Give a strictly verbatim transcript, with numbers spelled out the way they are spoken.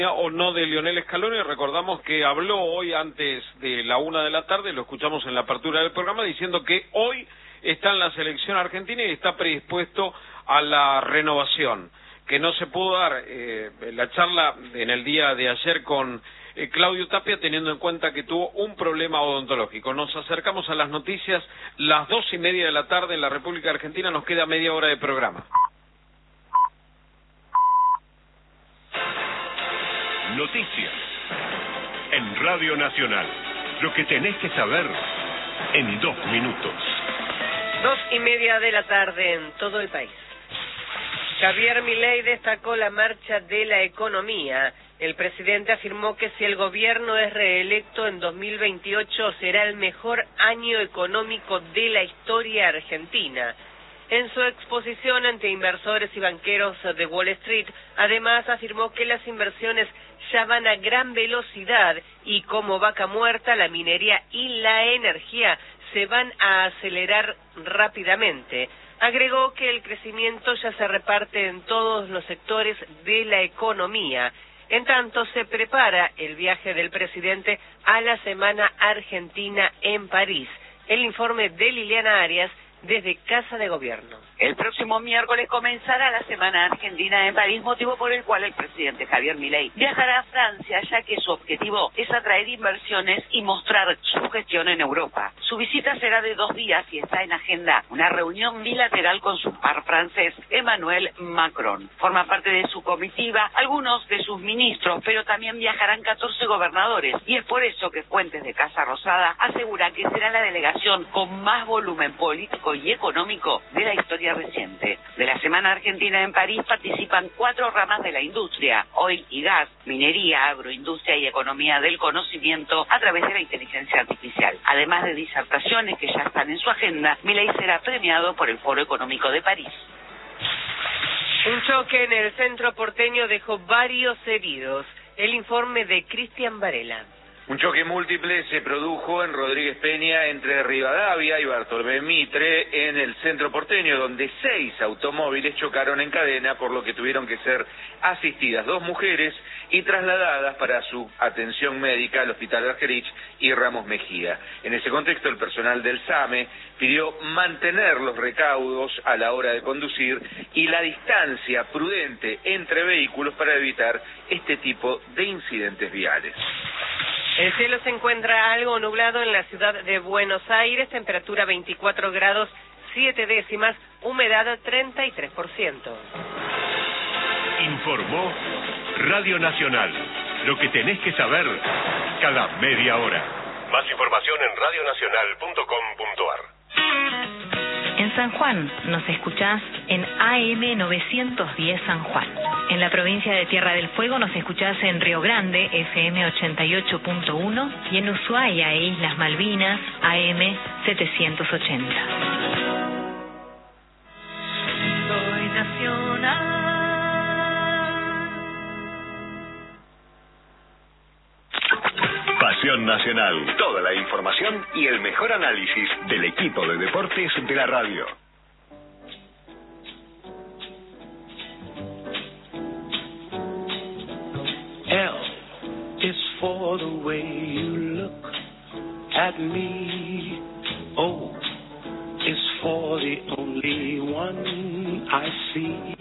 o no de Lionel Scaloni. Recordamos que habló hoy antes de la una de la tarde, lo escuchamos en la apertura del programa, diciendo que hoy está en la selección argentina y está predispuesto a la renovación, que no se pudo dar eh, la charla en el día de ayer con eh, Claudio Tapia, teniendo en cuenta que tuvo un problema odontológico. Nos acercamos a las noticias, las dos y media de la tarde en la República Argentina, nos queda media hora de programa. Noticias en Radio Nacional. Lo que tenés que saber en dos minutos. Dos y media de la tarde en todo el país. Javier Milei destacó la marcha de la economía. El presidente afirmó que si el gobierno es reelecto en dos mil veintiocho será el mejor año económico de la historia argentina. En su exposición ante inversores y banqueros de Wall Street, además afirmó que las inversiones ya van a gran velocidad y como vaca muerta, la minería y la energía se van a acelerar rápidamente. Agregó que el crecimiento ya se reparte en todos los sectores de la economía. En tanto, se prepara el viaje del presidente a la Semana Argentina en París. El informe de Liliana Arias desde Casa de Gobierno. El próximo miércoles comenzará la Semana Argentina en París, motivo por el cual el presidente Javier Milei viajará a Francia, ya que su objetivo es atraer inversiones y mostrar su gestión en Europa. Su visita será de dos días y está en agenda una reunión bilateral con su par francés, Emmanuel Macron. Forma parte de su comitiva algunos de sus ministros, pero también viajarán catorce gobernadores, y es por eso que fuentes de Casa Rosada aseguran que será la delegación con más volumen político y económico de la historia reciente. De la Semana Argentina en París participan cuatro ramas de la industria: oil y gas, minería, agroindustria y economía del conocimiento a través de la inteligencia artificial. Además de disertaciones que ya están en su agenda, Milei será premiado por el Foro Económico de París. Un choque en el centro porteño dejó varios heridos. El informe de Cristian Varela. Un choque múltiple se produjo en Rodríguez Peña entre Rivadavia y Bartolomé Mitre en el centro porteño, donde seis automóviles chocaron en cadena, por lo que tuvieron que ser asistidas dos mujeres y trasladadas para su atención médica al Hospital Argerich y Ramos Mejía. En ese contexto, el personal del SAME pidió mantener los recaudos a la hora de conducir y la distancia prudente entre vehículos para evitar este tipo de incidentes viales. El cielo se encuentra algo nublado en la ciudad de Buenos Aires, temperatura veinticuatro grados, siete décimas, humedad treinta y tres por ciento. Informó Radio Nacional. Lo que tenés que saber cada media hora. Más información en radio nacional punto com punto ar. En San Juan nos escuchás en A M novecientos diez San Juan. En la provincia de Tierra del Fuego nos escuchás en Río Grande, F M ochenta y ocho punto uno, y en Ushuaia e Islas Malvinas, A M setecientos ochenta. Soy nacional. Pasión Nacional. Toda la información y el mejor análisis del equipo de deportes de la radio. L is for the way you look at me. O is for the only one I see.